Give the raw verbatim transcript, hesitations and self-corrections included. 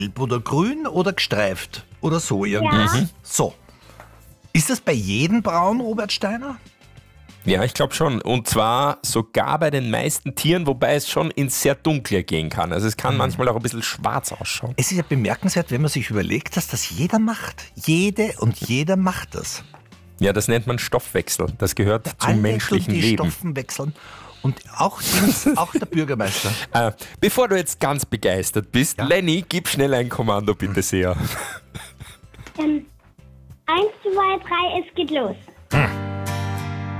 Gelb oder grün oder gestreift oder so irgendwas. Ja. So. Ist das bei jedem braun, Robert Steiner? Ja, ich glaube schon. Und zwar sogar bei den meisten Tieren, wobei es schon ins sehr Dunkle gehen kann. Also es kann manchmal auch ein bisschen schwarz ausschauen. Es ist ja bemerkenswert, wenn man sich überlegt, dass das jeder macht. Jede und jeder macht das. Ja, das nennt man Stoffwechsel. Das gehört zum Alle menschlichen tun die Leben. Stoffen wechseln. Und auch, auch der Bürgermeister. Äh, bevor du jetzt ganz begeistert bist, Ja. Lenny, gib schnell ein Kommando bitte sehr. Ähm, eins, zwei, drei, es geht los.